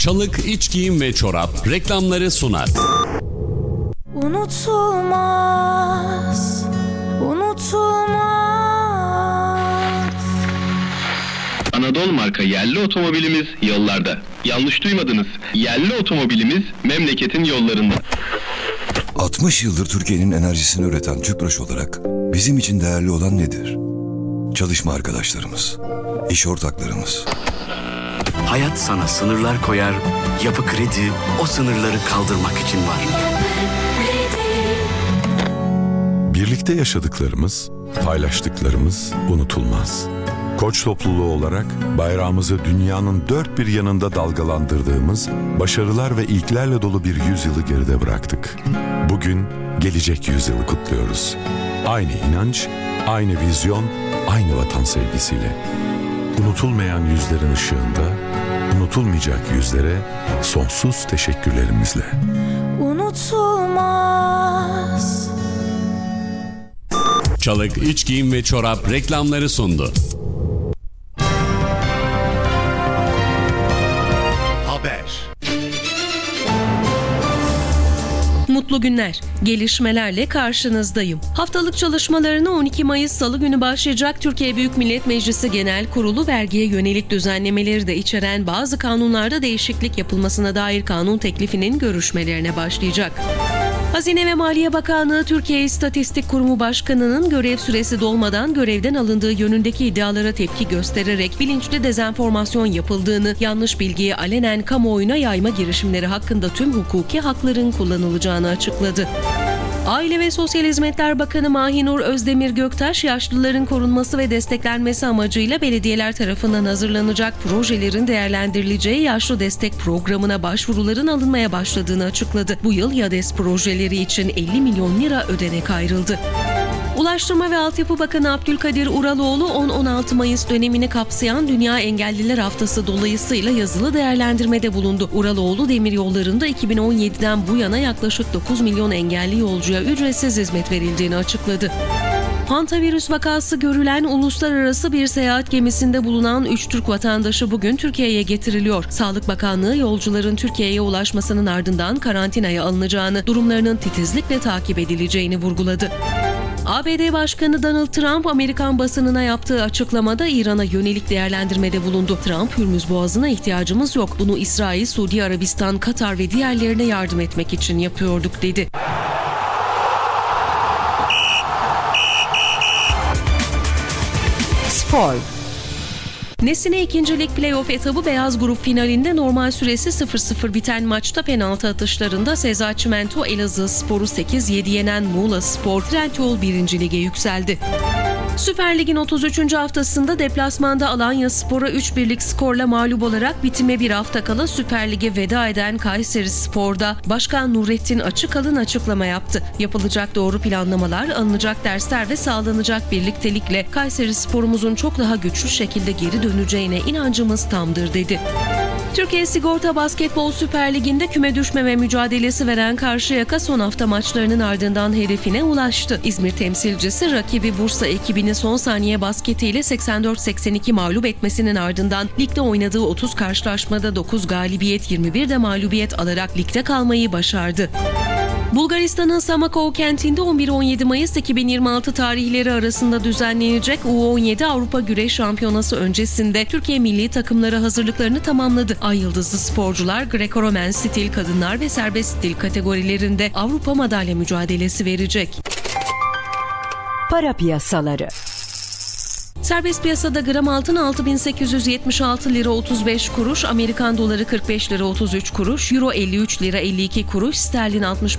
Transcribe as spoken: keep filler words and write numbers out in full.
Çalık İç Giyim ve Çorap reklamları sunar. Unutulmaz, unutulmaz. Anadolu marka yerli otomobilimiz yollarda. Yanlış duymadınız. Yerli otomobilimiz memleketin yollarında. altmış yıldır Türkiye'nin enerjisini üreten Tüpraş olarak bizim için değerli olan nedir? Çalışma arkadaşlarımız, iş ortaklarımız. Hayat sana sınırlar koyar, Yapı Kredi o sınırları kaldırmak için var. Birlikte yaşadıklarımız, paylaştıklarımız unutulmaz. Koç topluluğu olarak bayrağımızı dünyanın dört bir yanında dalgalandırdığımız başarılar ve ilklerle dolu bir yüzyılı geride bıraktık. Bugün gelecek yüzyılı kutluyoruz. Aynı inanç, aynı vizyon, aynı vatan sevgisiyle. Unutulmayan yüzlerin ışığında, unutulmayacak yüzlere sonsuz teşekkürlerimizle. Unutulmaz. Çalık İç Giyim ve Çorap reklamları sundu. Mutlu günler. Gelişmelerle karşınızdayım. Haftalık çalışmalarına on iki Mayıs Salı günü başlayacak Türkiye Büyük Millet Meclisi Genel Kurulu vergiye yönelik düzenlemeleri de içeren bazı kanunlarda değişiklik yapılmasına dair kanun teklifinin görüşmelerine başlayacak. Hazine ve Maliye Bakanlığı Türkiye İstatistik Kurumu Başkanı'nın görev süresi dolmadan görevden alındığı yönündeki iddialara tepki göstererek bilinçli dezenformasyon yapıldığını, yanlış bilgiyi alenen kamuoyuna yayma girişimleri hakkında tüm hukuki hakların kullanılacağını açıkladı. Aile ve Sosyal Hizmetler Bakanı Mahinur Özdemir Göktaş, yaşlıların korunması ve desteklenmesi amacıyla belediyeler tarafından hazırlanacak projelerin değerlendirileceği yaşlı destek programına başvuruların alınmaya başladığını açıkladı. Bu yıl YADES projeleri için elli milyon lira ödenek ayrıldı. Ulaştırma ve Altyapı Bakanı Abdülkadir Uraloğlu on on altı Mayıs dönemini kapsayan Dünya Engelliler Haftası dolayısıyla yazılı değerlendirmede bulundu. Uraloğlu demiryollarında iki bin on yediden bu yana yaklaşık dokuz milyon engelli yolcuya ücretsiz hizmet verildiğini açıkladı. Hantavirüs vakası görülen uluslararası bir seyahat gemisinde bulunan üç Türk vatandaşı bugün Türkiye'ye getiriliyor. Sağlık Bakanlığı yolcuların Türkiye'ye ulaşmasının ardından karantinaya alınacağını, durumlarının titizlikle takip edileceğini vurguladı. A B D Başkanı Donald Trump, Amerikan basınına yaptığı açıklamada İran'a yönelik değerlendirmede bulundu. Trump, Hürmüz Boğazı'na ihtiyacımız yok. Bunu İsrail, Suudi Arabistan, Katar ve diğerlerine yardım etmek için yapıyorduk dedi. Spor. Nesine ikincilik playoff etabı beyaz grup finalinde normal süresi sıfır sıfır biten maçta penaltı atışlarında Seza Çimento Elazığspor'u sekiz yedi yenen Muğlaspor Trendyol birinci Lig'e yükseldi. Süper Lig'in otuz üçüncü haftasında deplasmanda Alanyaspor'a üç birlik skorla mağlup olarak bitime bir hafta kala Süper Lig'e veda eden Kayserispor'da Başkan Nurettin Açıkalın açıklama yaptı. Yapılacak doğru planlamalar, alınacak dersler ve sağlanacak birliktelikle Kayserispor'umuzun çok daha güçlü şekilde geri döneceğine inancımız tamdır dedi. Türkiye Sigorta Basketbol Süper Ligi'nde küme düşmeme mücadelesi veren Karşıyaka son hafta maçlarının ardından hedefine ulaştı. İzmir temsilcisi rakibi Bursa ekibini son saniye basketiyle seksen dört seksen iki mağlup etmesinin ardından ligde oynadığı otuz karşılaşmada dokuz galibiyet, yirmi bir de mağlubiyet alarak ligde kalmayı başardı. Bulgaristan'ın Samakov kentinde on bir on yedi Mayıs iki bin yirmi altı tarihleri arasında düzenlenecek U on yedi Avrupa Güreş Şampiyonası öncesinde Türkiye milli takımları hazırlıklarını tamamladı. Ay yıldızlı sporcular Greco-Romen stil kadınlar ve serbest stil kategorilerinde Avrupa madalya mücadelesi verecek. Para piyasaları. Serbest piyasada gram altın altı bin sekiz yüz yetmiş altı lira otuz beş kuruş, Amerikan doları kırk beş lira otuz üç kuruş, Euro elli üç lira elli iki kuruş, sterlin altmış